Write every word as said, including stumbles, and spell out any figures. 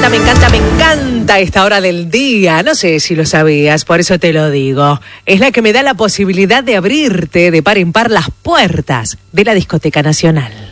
encanta, me encanta, me encanta esta hora del día. No sé si lo sabías, por eso te lo digo. Es la que me da la posibilidad de abrirte de par en par las puertas de la Discoteca Nacional.